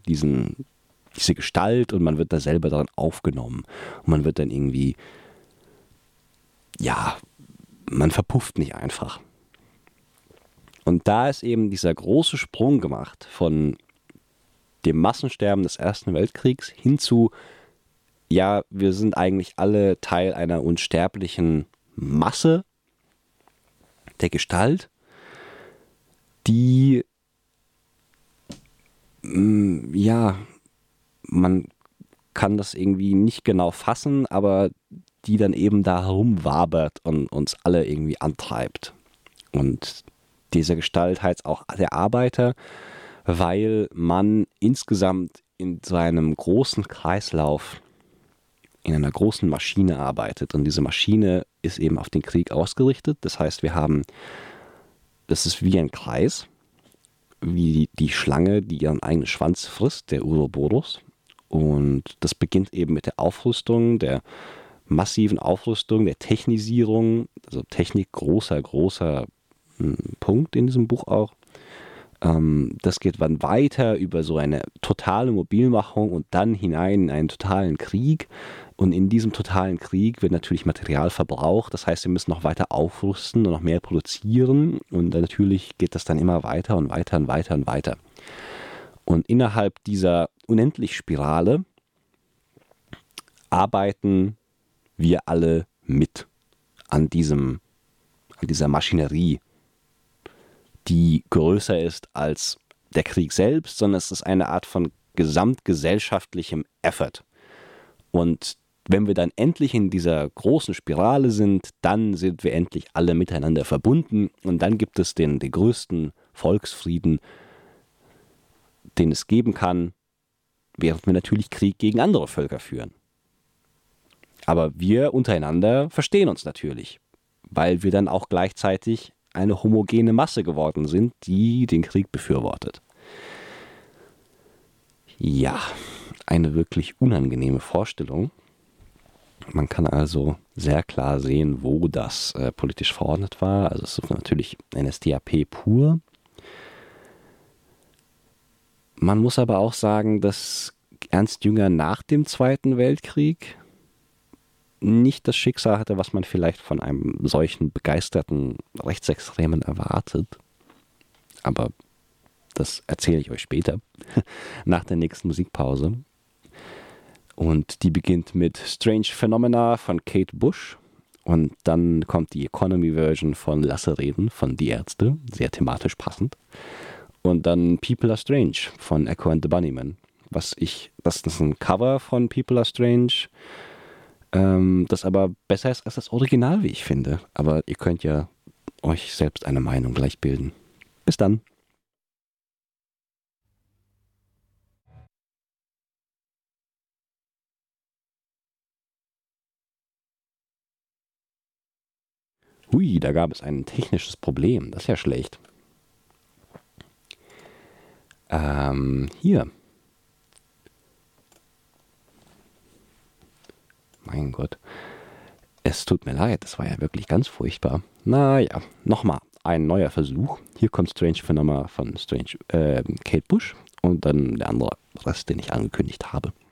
diese Gestalt und man wird da selber daran aufgenommen. Und man wird dann irgendwie, ja, man verpufft nicht einfach. Und da ist eben dieser große Sprung gemacht von dem Massensterben des Ersten Weltkriegs hin zu, ja, wir sind eigentlich alle Teil einer unsterblichen Masse der Gestalt, die, ja, man kann das irgendwie nicht genau fassen, aber die dann eben da herumwabert und uns alle irgendwie antreibt. Und diese Gestalt heißt auch der Arbeiter, weil man insgesamt in so einem großen Kreislauf, in einer großen Maschine arbeitet. Und diese Maschine ist eben auf den Krieg ausgerichtet. Das heißt, das ist wie ein Kreis, wie die Schlange, die ihren eigenen Schwanz frisst, der Ouroboros. Und das beginnt eben mit der Aufrüstung, der massiven Aufrüstung, der Technisierung, also Technik großer Punkt in diesem Buch auch. Das geht dann weiter über so eine totale Mobilmachung und dann hinein in einen totalen Krieg. Und in diesem totalen Krieg wird natürlich Material verbraucht. Das heißt, wir müssen noch weiter aufrüsten und noch mehr produzieren. Und dann natürlich geht das dann immer weiter und weiter und weiter und weiter. Und innerhalb dieser Unendlichspirale arbeiten wir alle mit an dieser Maschinerie, die größer ist als der Krieg selbst, sondern es ist eine Art von gesamtgesellschaftlichem Effort. Und wenn wir dann endlich in dieser großen Spirale sind, dann sind wir endlich alle miteinander verbunden und dann gibt es den größten Volksfrieden, den es geben kann, während wir natürlich Krieg gegen andere Völker führen. Aber wir untereinander verstehen uns natürlich, weil wir dann auch gleichzeitig eine homogene Masse geworden sind, die den Krieg befürwortet. Ja, eine wirklich unangenehme Vorstellung. Man kann also sehr klar sehen, wo das politisch verordnet war. Also es ist natürlich NSDAP pur. Man muss aber auch sagen, dass Ernst Jünger nach dem Zweiten Weltkrieg nicht das Schicksal hatte, was man vielleicht von einem solchen begeisterten Rechtsextremen erwartet. Aber das erzähle ich euch später, nach der nächsten Musikpause. Und die beginnt mit Strange Phenomena von Kate Bush. Und dann kommt die Economy-Version von Lasse reden von Die Ärzte, sehr thematisch passend. Und dann People Are Strange von Echo and the Bunnymen. Das ist ein Cover von People Are Strange, das aber besser ist als das Original, wie ich finde. Aber ihr könnt ja euch selbst eine Meinung gleich bilden. Bis dann. Hui, da gab es ein technisches Problem. Das ist ja schlecht. Hier. Mein Gott. Es tut mir leid, das war ja wirklich ganz furchtbar. Naja, nochmal ein neuer Versuch. Hier kommt Strange Phenomena von Kate Bush und dann der andere Rest, den ich angekündigt habe.